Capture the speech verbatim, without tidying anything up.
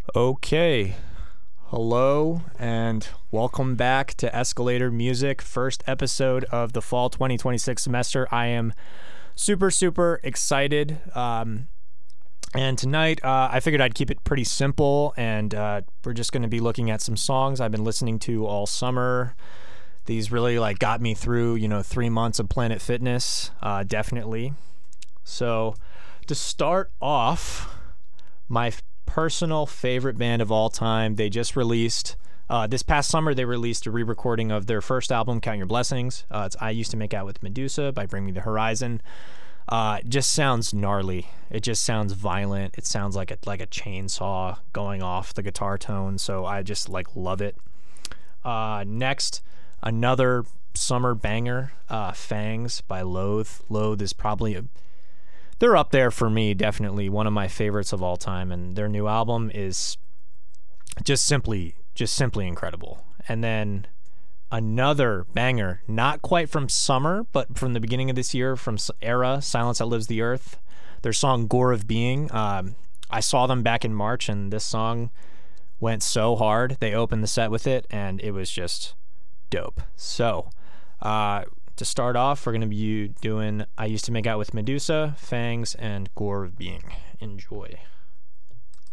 Okay. Hello and welcome back to Escalator Music, first episode of the fall twenty twenty-six semester. I am super, super excited. Um, and tonight, uh, I figured I'd keep it pretty simple, and uh, we're just going to be looking at some songs I've been listening to all summer. These really like got me through, you know, three months of Planet Fitness, uh, definitely. So to start off, my personal favorite band of all time. They just released, uh, this past summer, they released a re-recording of their first album, Count Your Blessings. Uh, it's I Used to Make Out with Medusa by Bring Me the Horizon. Uh, it just sounds gnarly. It just sounds violent. It sounds like a, like a chainsaw going off the guitar tone. So I just like love it. Uh, next, another summer banger, uh, Fangs by Loathe. Loathe is probably a They're up there for me, definitely one of my favorites of all time, and their new album is just simply, just simply incredible. And then another banger, not quite from summer, but from the beginning of this year, from Era, Silence Outlives the Earth. Their song Gore of Being. Um, I saw them back in March, and this song went so hard. They opened the set with it, and it was just dope. So, uh, to start off, we're going to be doing I Used to Make Out with Medusa, Fangs, and Gore of Being. Enjoy.